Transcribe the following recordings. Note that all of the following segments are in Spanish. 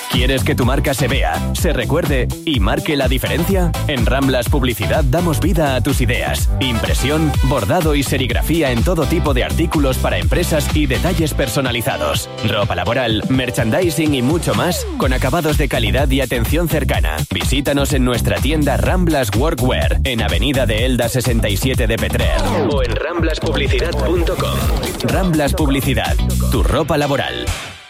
¿Quieres que tu marca se vea, se recuerde y marque la diferencia? En Ramblas Publicidad damos vida a tus ideas. Impresión, bordado y serigrafía en todo tipo de artículos para empresas y detalles personalizados. Ropa laboral, merchandising y mucho más con acabados de calidad y atención cercana. Visítanos en nuestra tienda Ramblas Workwear en Avenida de Elda 67 de Petrer o en ramblaspublicidad.com. Ramblas Publicidad, tu ropa laboral.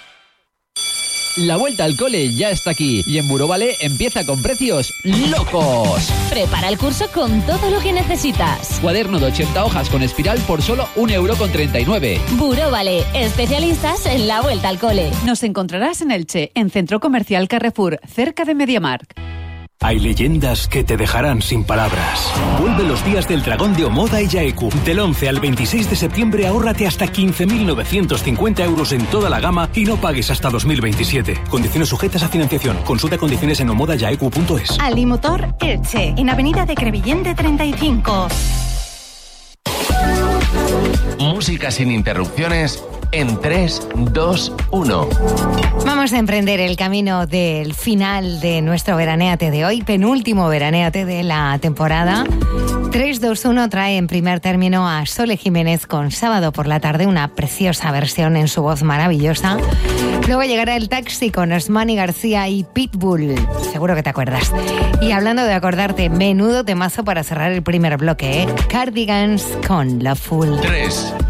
La vuelta al cole ya está aquí y en Burovale empieza con precios locos. Prepara el curso con todo lo que necesitas. Cuaderno de 80 hojas con espiral por solo 1,39 €. Burovale, especialistas en la vuelta al cole. Nos encontrarás en Elche, en Centro Comercial Carrefour, cerca de MediaMarkt. Hay leyendas que te dejarán sin palabras. Vuelve los días del dragón de Omoda y Yaeku. Del 11 al 26 de septiembre ahórrate hasta 15.950 € en toda la gama y no pagues hasta 2027. Condiciones sujetas a financiación. Consulta condiciones en omodayaeku.es. Alimotor Elche, en Avenida de Crevillente 35. Música sin interrupciones en 3, 2, 1. Vamos a emprender el camino del final de nuestro Veranéate de hoy, penúltimo Veranéate de la temporada. 3, 2, 1 trae en primer término a Sole Jiménez con Sábado por la tarde, una preciosa versión en su voz maravillosa. Luego llegará El Taxi con Osmani García y Pitbull, seguro que te acuerdas. Y hablando de acordarte, menudo temazo para cerrar el primer bloque, Cardigans con Loveful. 3,